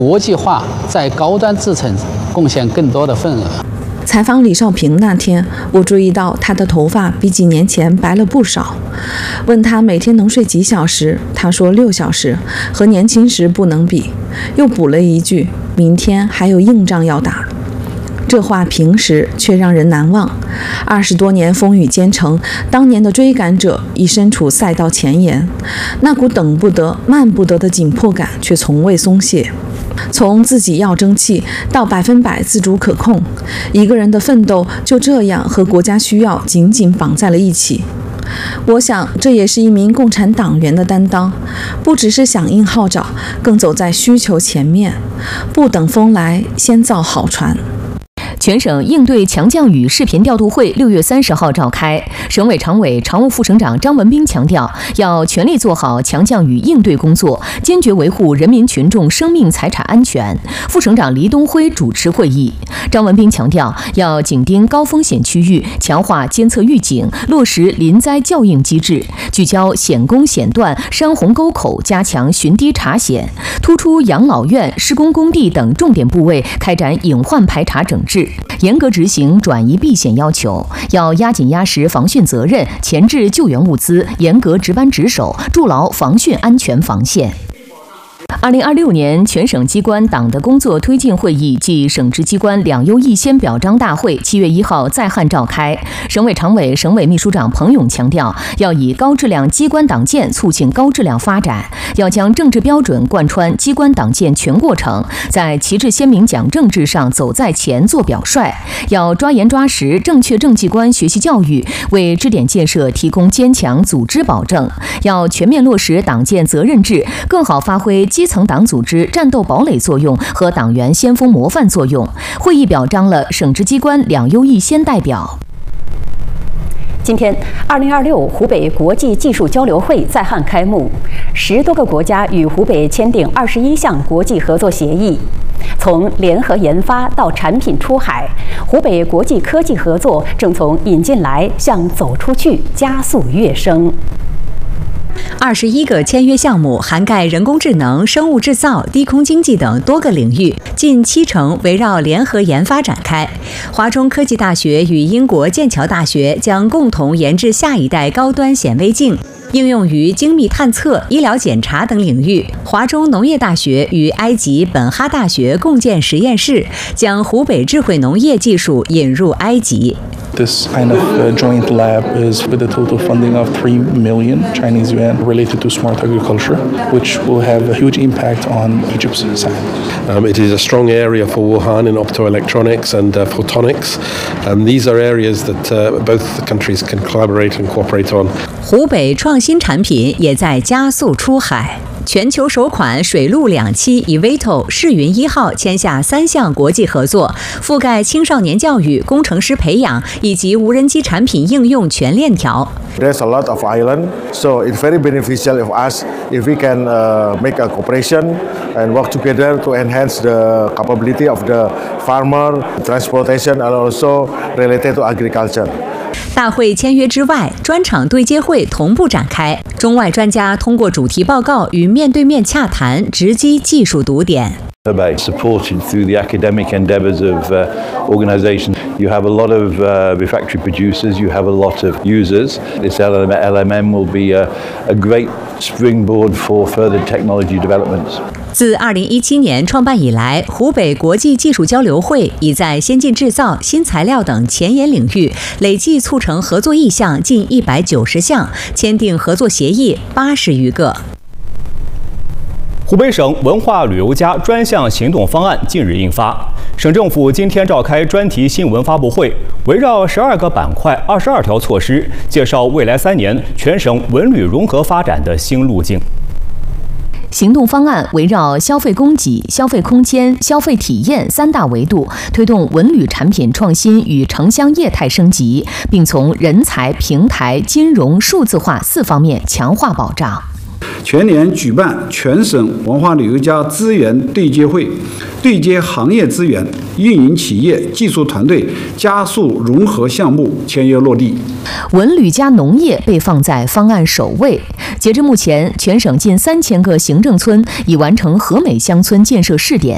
国际化在高端制程贡献更多的份额。 采访李少平那天，我注意到他的头发比几年前白了不少。问他每天能睡几小时，他说6小时，和年轻时不能比。又补了一句，明天还有硬仗要打。这话平时却让人难忘。20多年风雨兼程，当年的追赶者已身处赛道前沿，那股等不得、慢不得的紧迫感却从未松懈。从自己要争气到100%自主可控，一个人的奋斗就这样和国家需要紧紧绑在了一起。我想，这也是一名共产党员的担当，不只是响应号召，更走在需求前面，不等风来，先造好船。 全省应对强降雨视频调度会6月30号召开，省委常委、常务副省长张文彬强调，要全力做好强降雨应对工作，坚决维护人民群众生命财产安全。副省长黎东辉主持会议。张文彬强调，要紧盯高风险区域，强化监测预警，落实临灾校应机制，聚焦险工险段、山洪沟口，加强巡堤查险，突出养老院、施工工地等重点部位，开展隐患排查整治。严格执行转移避险要求，要压紧压实防汛责任，前置救援物资，严格值班值守，筑牢防汛安全防线。2026年全省机关党的工作推进会议暨省直机关两优一先表彰大会7月1号在汉召开。省委常委、省委秘书长彭勇强调，要以高质量机关党建促进高质量发展，要将政治标准贯穿机关党建全过程，在旗帜鲜明讲政治上走在前做表率，要抓严抓实正确政绩观学习教育，为支点建设提供坚强组织保证，要全面落实党建责任制，更好发挥基层党组织战斗堡垒作用和党员先锋模范作用。会议表彰了省直机关两优一先代表。 今天，2026湖北国际技术交流会在汉开幕，10多个国家与湖北签订21项国际合作协议。从联合研发到产品出海，湖北国际科技合作正从引进来向走出去加速跃升。 21个签约项目涵盖人工智能、生物制造、低空经济等多个领域，近70%围绕联合研发展开。华中科技大学与英国剑桥大学将共同研制下一代高端显微镜，应用于精密探测、医疗检查等领域。华中农业大学与埃及本哈大学共建实验室，将湖北智慧农业技术引入埃及。 This kind of joint lab is with a total funding of 3 million Chinese yuan related to smart agriculture, which will have a huge impact on Egypt's side. It is a strong area for Wuhan in optoelectronics and photonics. These are areas that both countries can collaborate and cooperate on. 湖北创新产品也在加速出海。全球首款水陆两栖 eVTOL 世云1号签下3项国际合作，覆盖青少年教育、工程师培养以及无人机产品应用全链条。 There's a lot of island, so it's very beneficial of us if we can make a cooperation and work together to enhance the capability of the farmer, transportation, and also related to agriculture. 大会签约之外，专场对接会同步展开，中外专家通过主题报告与面对面洽谈，直击技术堵点。 Supported through the academic endeavours of organisations. You have a lot of refractory producers, you have a lot of users. This LMM will be a great springboard for further technology developments. 自2017年创办以来，湖北国际技术交流会已在先进制造、新材料等前沿领域累计促成合作意向近190项，签订合作协议80余个。 湖北省文化旅游加专项行动方案近日印发，省政府今天召开专题新闻发布会，围绕12个板块、22条措施，介绍未来3年全省文旅融合发展的新路径。 行动方案围绕消费供给、消费空间、消费体验3大维度，推动文旅产品创新与城乡业态升级，并从人才、平台、金融、数字化4方面强化保障。 全年举办全省文化旅游加资源对接会，对接行业资源、运营企业、技术团队，加速融合项目签约落地。 文旅加农业被放在方案首位。截至目前，全省近3000个行政村已完成和美乡村建设试点，